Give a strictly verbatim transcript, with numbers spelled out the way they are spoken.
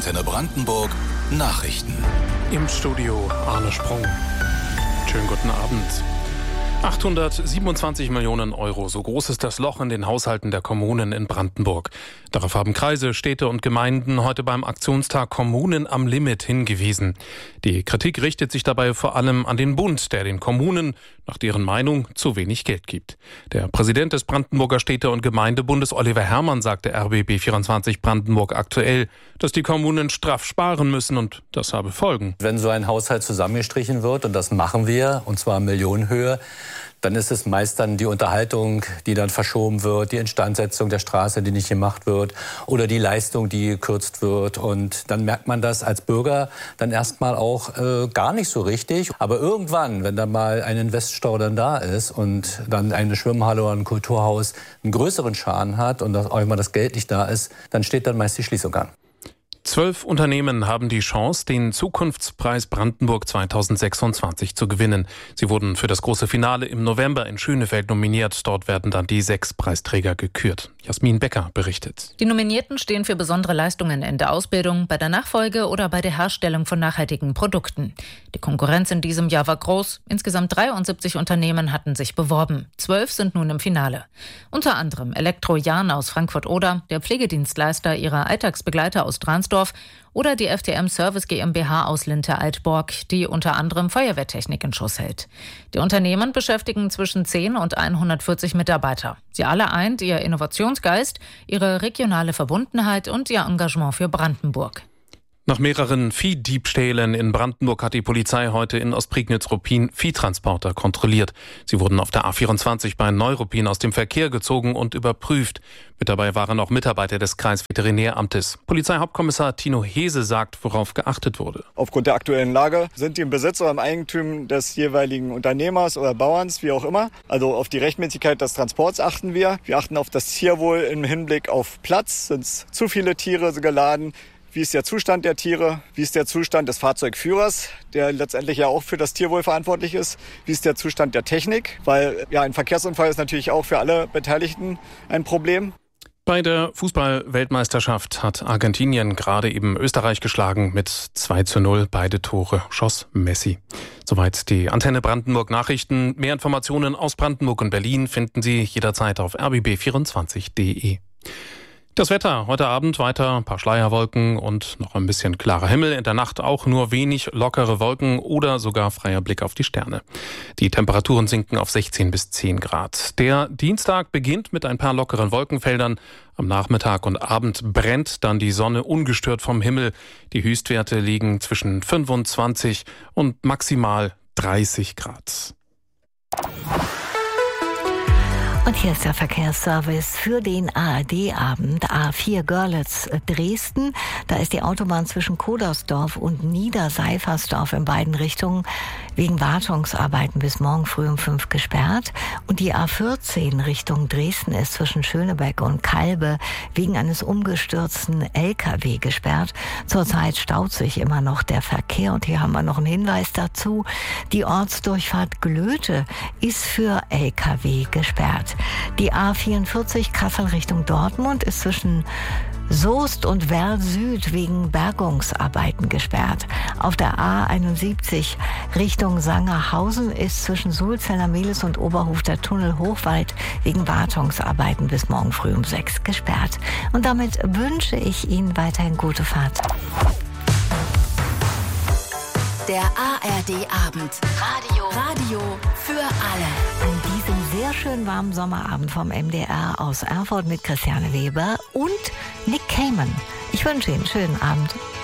Antenne Brandenburg Nachrichten. Im Studio Arne Sprung. Schönen guten Abend. achthundertsiebenundzwanzig Millionen Euro, so groß ist das Loch in den Haushalten der Kommunen in Brandenburg. Darauf haben Kreise, Städte und Gemeinden heute beim Aktionstag Kommunen am Limit hingewiesen. Die Kritik richtet sich dabei vor allem an den Bund, der den Kommunen nach deren Meinung zu wenig Geld gibt. Der Präsident des Brandenburger Städte- und Gemeindebundes, Oliver Herrmann, sagte R B B vierundzwanzig Brandenburg aktuell, dass die Kommunen straff sparen müssen und das habe Folgen. Wenn so ein Haushalt zusammengestrichen wird, und das machen wir, und zwar in Millionenhöhe, dann ist es meist dann die Unterhaltung, die dann verschoben wird, die Instandsetzung der Straße, die nicht gemacht wird, oder die Leistung, die gekürzt wird. Und dann merkt man das als Bürger dann erstmal auch äh, gar nicht so richtig. Aber irgendwann, wenn dann mal ein Investstau dann da ist und dann eine Schwimmhalle oder ein Kulturhaus einen größeren Schaden hat und auch immer das Geld nicht da ist, dann steht dann meist die Schließung an. Zwölf Unternehmen haben die Chance, den Zukunftspreis Brandenburg zweitausendsechsundzwanzig zu gewinnen. Sie wurden für das große Finale im November in Schönefeld nominiert. Dort werden dann die sechs Preisträger gekürt. Jasmin Becker berichtet. Die Nominierten stehen für besondere Leistungen in der Ausbildung, bei der Nachfolge oder bei der Herstellung von nachhaltigen Produkten. Die Konkurrenz in diesem Jahr war groß. Insgesamt dreiundsiebzig Unternehmen hatten sich beworben. Zwölf sind nun im Finale. Unter anderem Elektro Jahn aus Frankfurt-Oder, der Pflegedienstleister ihrer Alltagsbegleiter aus Dransdorf oder die F T M Service GmbH aus Linte-Altborg, die unter anderem Feuerwehrtechnik in Schuss hält. Die Unternehmen beschäftigen zwischen zehn und hundertvierzig Mitarbeiter. Sie alle eint ihr Innovationsgeist, ihre regionale Verbundenheit und ihr Engagement für Brandenburg. Nach mehreren Viehdiebstählen in Brandenburg hat die Polizei heute in Ostprignitz-Ruppin Viehtransporter kontrolliert. Sie wurden auf der A vierundzwanzig bei Neuruppin aus dem Verkehr gezogen und überprüft. Mit dabei waren auch Mitarbeiter des Kreisveterinäramtes. Polizeihauptkommissar Tino Hese sagt, worauf geachtet wurde. Aufgrund der aktuellen Lage sind die im Besitz oder im Eigentum des jeweiligen Unternehmers oder Bauerns, wie auch immer. Also auf die Rechtmäßigkeit des Transports achten wir. Wir achten auf das Tierwohl im Hinblick auf Platz. Sind es zu viele Tiere geladen? Wie ist der Zustand der Tiere? Wie ist der Zustand des Fahrzeugführers, der letztendlich ja auch für das Tierwohl verantwortlich ist? Wie ist der Zustand der Technik? Weil ja, ein Verkehrsunfall ist natürlich auch für alle Beteiligten ein Problem. Bei der Fußball-Weltmeisterschaft hat Argentinien gerade eben Österreich geschlagen mit zwei zu null. Beide Tore schoss Messi. Soweit die Antenne Brandenburg Nachrichten. Mehr Informationen aus Brandenburg und Berlin finden Sie jederzeit auf r b b vierundzwanzig punkt d e. Das Wetter heute Abend weiter ein paar Schleierwolken und noch ein bisschen klarer Himmel. In der Nacht auch nur wenig lockere Wolken oder sogar freier Blick auf die Sterne. Die Temperaturen sinken auf sechzehn bis zehn Grad. Der Dienstag beginnt mit ein paar lockeren Wolkenfeldern. Am Nachmittag und Abend brennt dann die Sonne ungestört vom Himmel. Die Höchstwerte liegen zwischen fünfundzwanzig und maximal dreißig Grad. Und hier ist der Verkehrsservice für den A R D-Abend. A vier Görlitz-Dresden. Da ist die Autobahn zwischen Kodersdorf und Niederseifersdorf in beiden Richtungen wegen Wartungsarbeiten bis morgen früh um fünf gesperrt. Und die A vierzehn Richtung Dresden ist zwischen Schönebeck und Kalbe wegen eines umgestürzten L K W gesperrt. Zurzeit staut sich immer noch der Verkehr. Und hier haben wir noch einen Hinweis dazu. Die Ortsdurchfahrt Glöte ist für L K W gesperrt. Die A vierundvierzig Kassel Richtung Dortmund ist zwischen Soest und Werl Süd wegen Bergungsarbeiten gesperrt. Auf der A einundsiebzig Richtung Sangerhausen ist zwischen Sulzeller Mehlis und Oberhof der Tunnel Hochwald wegen Wartungsarbeiten bis morgen früh um sechs gesperrt. Und damit wünsche ich Ihnen weiterhin gute Fahrt. Der A R D-Abend. Radio. Radio für alle. An diesem sehr schönen warmen Sommerabend vom M D R aus Erfurt mit Christiane Weber und Nick Kamen. Ich wünsche Ihnen einen schönen Abend.